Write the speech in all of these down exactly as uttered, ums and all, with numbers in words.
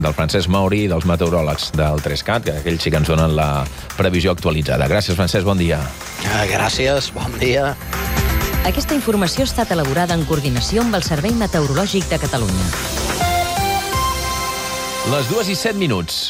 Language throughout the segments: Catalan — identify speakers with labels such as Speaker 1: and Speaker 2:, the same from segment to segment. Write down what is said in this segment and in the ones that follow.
Speaker 1: del Francesc Mauri i dels meteoròlegs del Trescat, que aquells sí que ens donen la previsió actualitzada. Gràcies, Francesc, bon dia.
Speaker 2: Gràcies, bon dia.
Speaker 3: Aquesta informació ha estat elaborada en coordinació amb el Servei Meteorològic de Catalunya.
Speaker 1: Les dues i set minuts.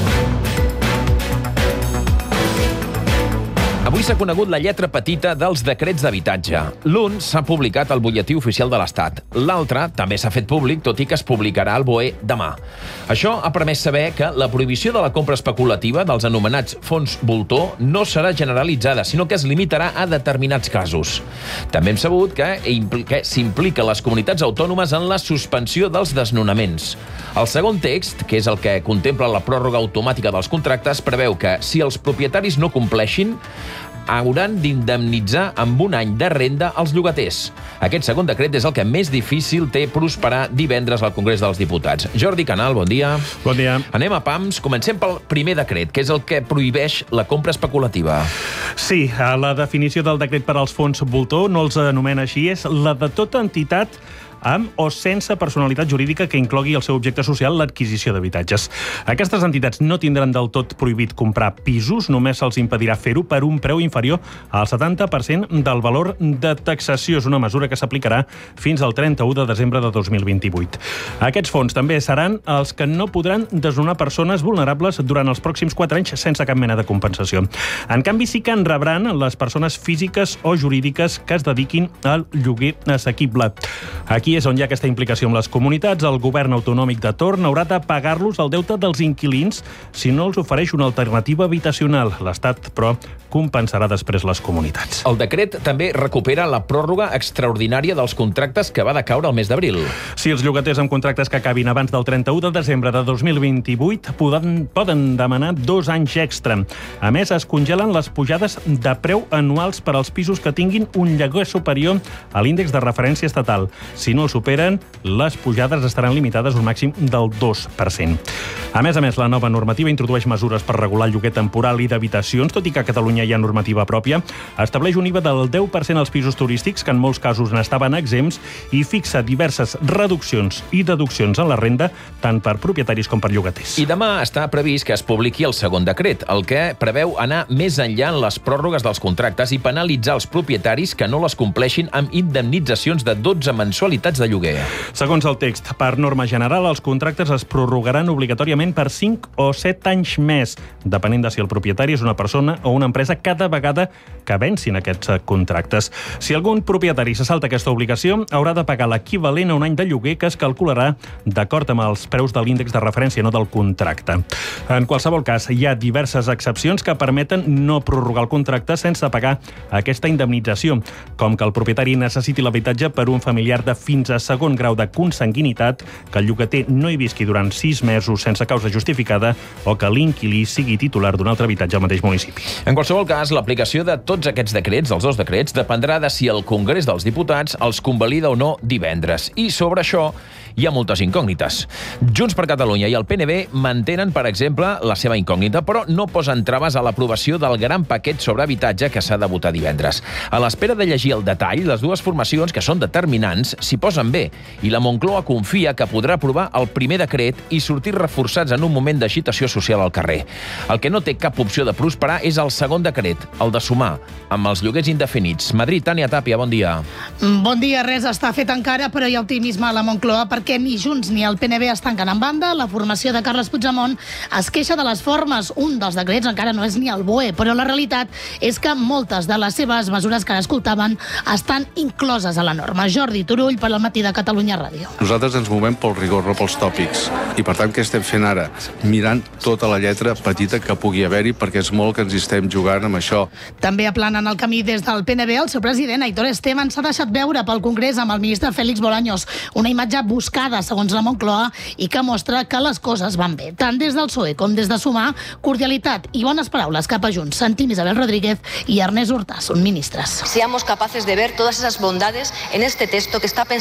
Speaker 1: Avui s'ha conegut la lletra petita dels decrets d'habitatge. L'un s'ha publicat al butlletí oficial de l'Estat. L'altre també s'ha fet públic, tot i que es publicarà al B O E demà. Això ha permès saber que la prohibició de la compra especulativa dels anomenats fons voltor no serà generalitzada, sinó que es limitarà a determinats casos. També hem sabut que, que s'implica les comunitats autònomes en la suspensió dels desnonaments. El segon text, que és el que contempla la pròrroga automàtica dels contractes, preveu que, si els propietaris no compleixin, hauran d'indemnitzar amb un any de renda als llogaters. Aquest segon decret és el que més difícil té prosperar divendres al Congrés dels Diputats. Jordi Canal, bon dia.
Speaker 4: Bon dia.
Speaker 1: Anem a pams. Comencem pel primer decret, que és el que prohibeix la compra especulativa.
Speaker 4: Sí, la definició del decret per als fons voltor no els anomena així, és la de tota entitat amb o sense personalitat jurídica que inclogui el seu objecte social l'adquisició d'habitatges. Aquestes entitats no tindran del tot prohibit comprar pisos, només se'ls impedirà fer-ho per un preu inferior al setanta per cent del valor de taxació. És una mesura que s'aplicarà fins al trenta-u de desembre de dos mil vint-i-vuit. Aquests fons també seran els que no podran desnonar persones vulnerables durant els pròxims quatre anys sense cap mena de compensació. En canvi, sí que en rebran les persones físiques o jurídiques que es dediquin al lloguer assequible. Aquí Aquí és on hi ha aquesta implicació amb les comunitats. El govern autonòmic de torn haurà de pagar-los el deute dels inquilins si no els ofereix una alternativa habitacional. L'Estat, però, compensarà després les comunitats.
Speaker 1: El decret també recupera la pròrroga extraordinària dels contractes que va decaure el mes d'abril.
Speaker 4: Si els llogaters amb contractes que acabin abans del trenta-u de desembre de dos mil vint-i-vuit poden, poden demanar dos anys extra. A més, es congelen les pujades de preu anuals per als pisos que tinguin un lloguer superior a l'índex de referència estatal. Si no el superen, les pujades estaran limitades a un màxim del dos per cent. A més a més, la nova normativa introdueix mesures per regular el lloguer temporal i d'habitacions, tot i que a Catalunya hi ha normativa pròpia, estableix un I V A del deu per cent als pisos turístics, que en molts casos n'estaven exempts, i fixa diverses reduccions i deduccions en la renda, tant per propietaris com per llogaters.
Speaker 1: I demà està previst que es publiqui el segon decret, el que preveu anar més enllà en les pròrrogues dels contractes i penalitzar els propietaris que no les compleixin amb indemnitzacions de dotze mensualitats de lloguer.
Speaker 4: Segons el text, per norma general, els contractes es prorrogaran obligatòriament per cinc o set anys més, depenent de si el propietari és una persona o una empresa cada vegada que vencin aquests contractes. Si algun propietari se salta aquesta obligació, haurà de pagar l'equivalent a un any de lloguer que es calcularà d'acord amb els preus de l'índex de referència, no del contracte. En qualsevol cas, hi ha diverses excepcions que permeten no prorrogar el contracte sense pagar aquesta indemnització, com que el propietari necessiti l'habitatge per un familiar de fins a segon grau de consanguinitat, que el llogater no hi visqui durant sis mesos sense causa justificada o que l'inquilí sigui titular d'un altre habitatge al mateix municipi.
Speaker 1: En qualsevol cas, l'aplicació de tots aquests decrets, dels dos decrets, dependrà de si el Congrés dels Diputats els convalida o no divendres. I sobre això hi ha moltes incògnites. Junts per Catalunya i el P N B mantenen, per exemple, la seva incògnita, però no posen traves a l'aprovació del gran paquet sobre habitatge que s'ha de votar divendres. A l'espera de llegir el detall, les dues formacions, que són determinants, s'hi posen bé, i la Moncloa confia que podrà aprovar el primer decret i sortir reforçats en un moment d'agitació social al carrer. El que no té cap opció de prosperar és el segon decret, el de sumar, amb els lloguers indefinits. Madrid, Tània Tàpia, bon dia.
Speaker 5: Bon dia, res està fet encara, però hi ha optimisme a la Moncloa perquè ni Junts ni el P N B es tanquen en banda. La formació de Carles Puigdemont es queixa de les formes. Un dels decrets encara no és ni el B O E, però la realitat és que moltes de les seves mesures que escoltaven estan incloses a la norma. Jordi Turull, per al Matí de Catalunya Ràdio.
Speaker 6: Nosaltres ens movem pel rigor, no pels tòpics. I per tant, què estem fent ara? Mirant tota la lletra petita que pugui haver-hi, perquè és molt que ens hi estem jugant amb això.
Speaker 5: També aplanen el camí des del P N B. El seu president, Aitor Esteban, s'ha deixat veure pel Congrés amb el ministre Félix Bolaños. Una imatge buscada, segons la Moncloa, i que mostra que les coses van bé. Tant des del P S O E com des de Sumar, cordialitat i bones paraules cap a Junts. Sentim Isabel Rodríguez i Ernest Urtasun, ministres.
Speaker 7: Seamos capaces de ver todas esas bondades en este texto que está pensado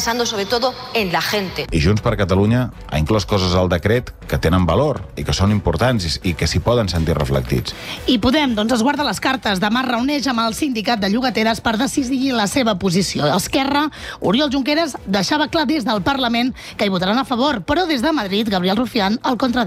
Speaker 7: pensando sobre todo en la gente.
Speaker 8: I Junts per Catalunya ha inclòs coses al decret que tenen valor i que són importants i que s'hi poden sentir reflectits.
Speaker 5: I Podem, doncs, es guarda les cartes. Demà es reuneix amb el sindicat de llogateres per decidir la seva posició. Esquerra, Oriol Junqueras deixava clar des del Parlament que hi votaran a favor, però des de Madrid, Gabriel Rufián, el contra